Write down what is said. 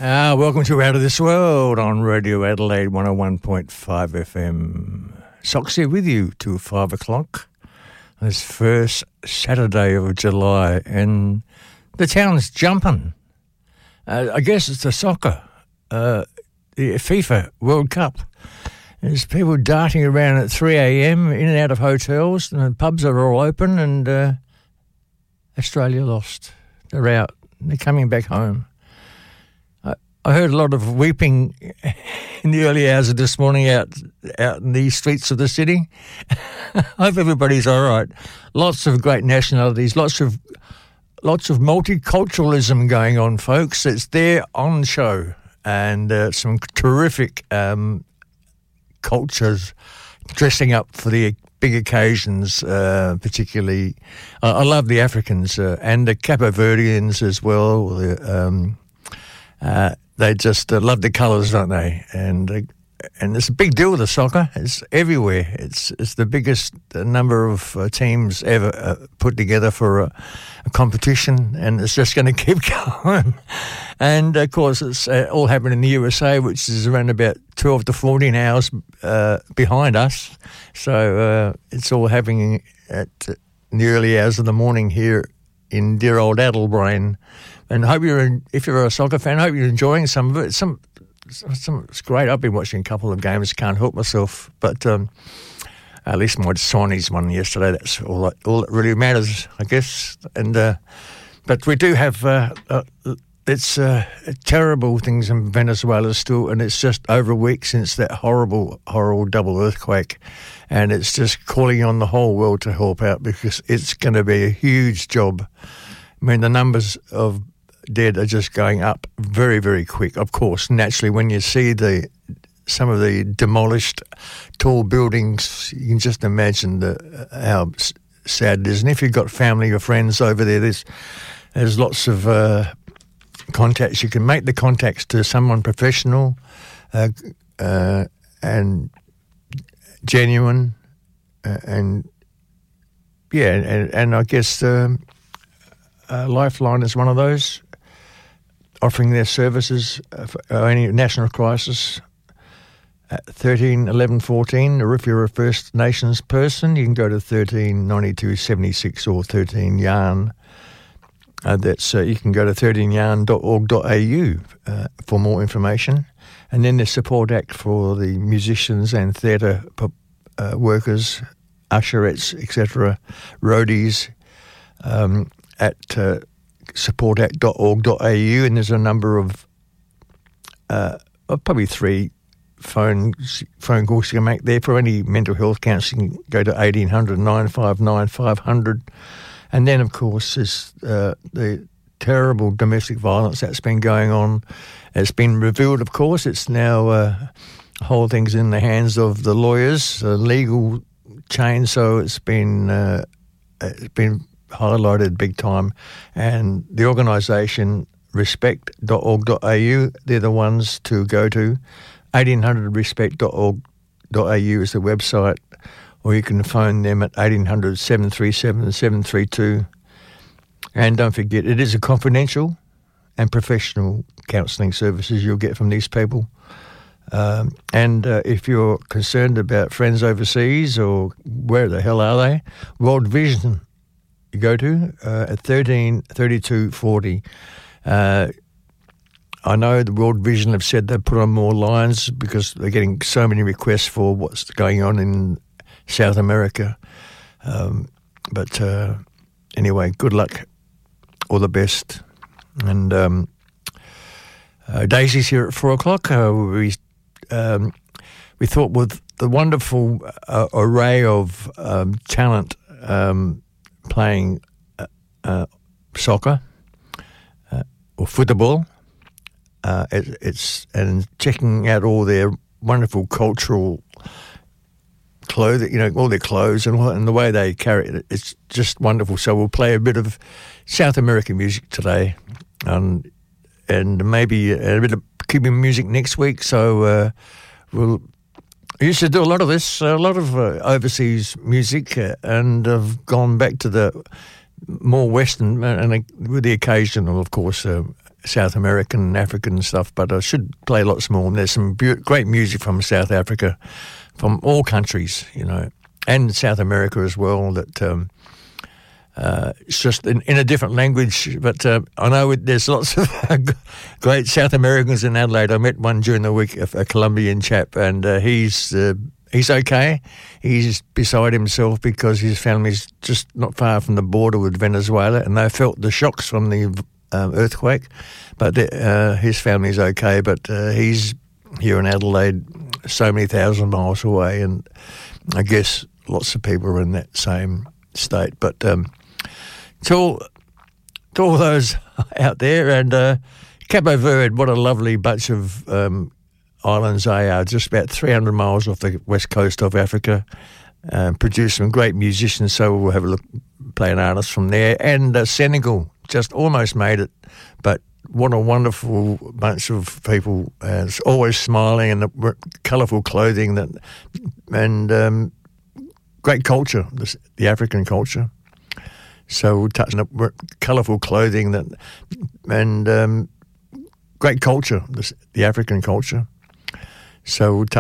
Welcome to Out of This World on Radio Adelaide 101.5 FM. Socks here with you till 5 o'clock. This first Saturday of July, and the town's jumping. I guess it's the soccer, the FIFA World Cup. There's people darting around at 3 a.m. in and out of hotels, and the pubs are all open, and Australia lost. They're out. They're coming back home. I heard a lot of weeping in the early hours of this morning out in the streets of the city. I hope everybody's all right. Lots of great nationalities, lots of multiculturalism going on, folks. It's there on show, and some terrific cultures dressing up for the big occasions, particularly. I love the Africans and the Capo Verdeans as well. They just love the colours, don't they? And it's a big deal with the soccer. It's everywhere. It's the biggest number of teams ever put together for a competition, and it's just going to keep going. And, of course, it's all happening in the USA, which is around about 12 to 14 hours behind us. So it's all happening at the early hours of the morning here in dear old Adelbrain. And hope if you're a soccer fan, I hope you're enjoying some of it. It's great. I've been watching a couple of games, can't help myself. But at least my Chinese won yesterday. That's all that really matters, I guess. And but we do have it's terrible things in Venezuela still, and it's just over a week since that horrible double earthquake, and it's just calling on the whole world to help out, because it's going to be a huge job. I mean, the numbers of dead are just going up very, very quick. Of course, naturally, when you see some of the demolished tall buildings, you can just imagine how sad it is. And if you've got family or friends over there, there's lots of contacts. You can make the contacts to someone professional and genuine, and I guess Lifeline is one of those, offering their services for any national crisis. 13 11 14, or if you're a First Nations person, you can go to 13 92 76 or 13 Yarn. You can go to 13yarn.org.au for more information. And then the Support Act for the musicians and theatre workers, usherettes, etc., roadies, at supportact.org.au, and there's a number of probably 3 phone calls you can make there for any mental health counselling. Go to 1800 959 500. And then, of course, is the terrible domestic violence that's been going on. It's been revealed, of course. It's now the whole thing's in the hands of the lawyers, the legal chain. So it's been highlighted big time. And the organisation respect.org.au, they're the ones to go to. 1800respect.org.au is the website, or you can phone them at 1800 737 732. And don't forget, it is a confidential and professional counselling services you'll get from these people. And if you're concerned about friends overseas, or where the hell are they, World Vision you go to at 13 32 40. I know the World Vision have said they've put on more lines because they're getting so many requests for what's going on in South America. But anyway, good luck, all the best. And Daisy's here at 4 o'clock. We thought with the wonderful array of talent playing soccer or football, it's and checking out all their wonderful cultural clothing, all their clothes and the way they carry it. It's just wonderful. So we'll play a bit of South American music today, and maybe a bit of Cuban music next week. So we'll used to do a lot of this, a lot of overseas music, and I've gone back to the more Western, and with the occasional, of course, South American and African stuff, but I should play lots more. And there's some great music from South Africa, from all countries, you know, and South America as well, that it's just in a different language. But I know there's lots of great South Americans in Adelaide. I met one during the week, a Colombian chap, and he's okay. He's beside himself because his family's just not far from the border with Venezuela, and they felt the shocks from the earthquake. But his family's okay. But he's here in Adelaide, so many thousand miles away, and I guess lots of people are in that same state. But to all those out there, and Cabo Verde, what a lovely bunch of islands they are, just about 300 miles off the west coast of Africa. Produce some great musicians, so we'll have a look, play an artist from there. And Senegal just almost made it, but what a wonderful bunch of people, always smiling, and the colourful clothing, and great culture, the African culture. So we'll touch on the colourful clothing, and great culture, the African culture. So we'll touch